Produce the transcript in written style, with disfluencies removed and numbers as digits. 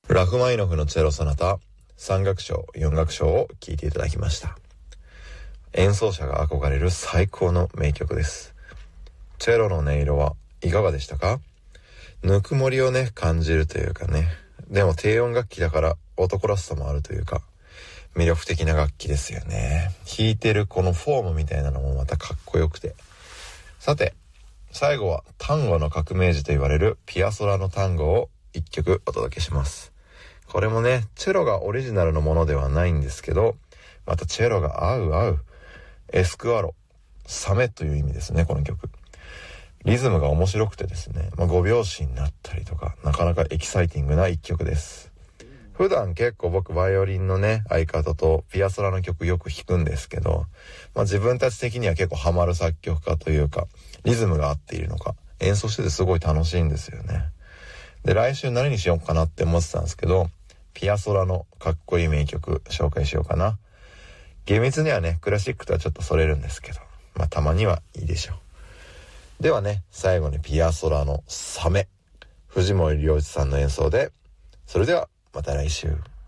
ラフマニノフのチェロソナタ3楽章4楽章を聴いていただきました。演奏者が憧れる最高の名曲です。チェロの音色はいかがでしたか？ぬくもりをね感じるというかね、でも低音楽器だから男らしさもあるというか魅力的な楽器ですよね。弾いてるこのフォームみたいなのもまたかっこよくて、さて最後は単語の革命児と言われるピアソラの単語を一曲お届けします。これもねチェロがオリジナルのものではないんですけど、またチェロが合うエスクアロサメという意味ですね。この曲リズムが面白くてですね、5拍子になったりとかなかなかエキサイティングな一曲です。普段結構僕バイオリンのね相方とピアソラの曲よく弾くんですけど、自分たち的には結構ハマる作曲家というかリズムが合っているのか演奏しててすごい楽しいんですよね。で来週何にしようかなって思ってたんですけど、ピアソラのかっこいい名曲紹介しようかな。厳密にはねクラシックとはちょっとそれるんですけど、たまにはいいでしょう。ではね最後にピアソラのサメ、藤森良一さんの演奏で、それではまた来週。